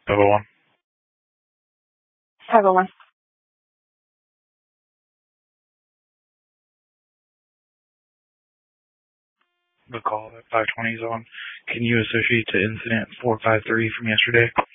501. 501. The call at 520 is on. Can you associate to incident 453 from yesterday?